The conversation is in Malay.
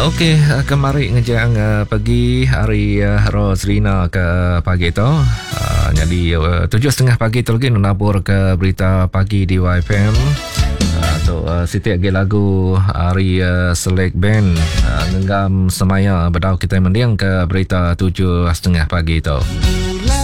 Okey, kemari ngejang pagi hari Roslina ke pagi tu. Jadi 7.30 pagi tu lagi nabur ke berita pagi di YFM. So Siti lagi lagu hari Select Band ngenggam semaya bedau kita mendiang ke berita 7.30 pagi tu.